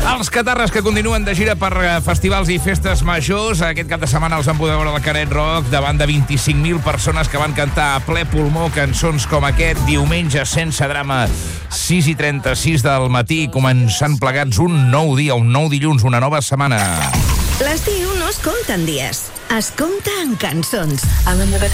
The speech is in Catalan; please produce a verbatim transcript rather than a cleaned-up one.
Els Catarres, que continuen de gira per festivals i festes majors. Aquest cap de setmana els van poder veure al Canet Rock davant de vint-i-cinc mil persones que van cantar a ple pulmó cançons com aquest. Diumenge, sense drama, sis i trenta-sis del matí, començant plegats un nou dia, un nou dilluns, una nova setmana. L'estiu no es compta en dies, es compta en cançons.